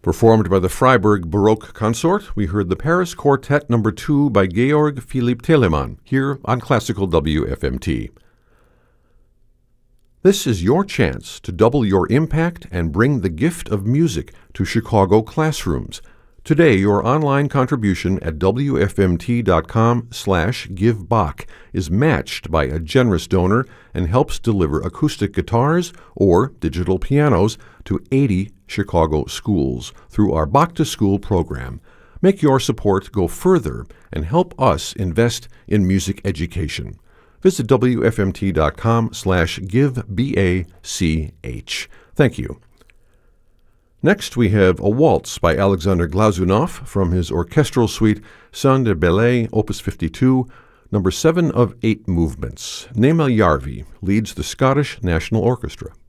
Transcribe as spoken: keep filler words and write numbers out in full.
Performed by the Freiburg Baroque Consort, we heard the Paris Quartet Number two by Georg Philipp Telemann, here on Classical W F M T. This is your chance to double your impact and bring the gift of music to Chicago classrooms. Today, your online contribution at W F M T dot com slash give Bach is matched by a generous donor and helps deliver acoustic guitars or digital pianos to eighty Chicago schools through our Bach to School program. Make your support go further and help us invest in music education. Visit W F M T dot com slash give B A C H. Thank you. Next, we have a waltz by Alexander Glazunov from his orchestral suite Son de Ballet, Opus fifty-two, number seven of eight movements. Nema Järvi leads the Scottish National Orchestra.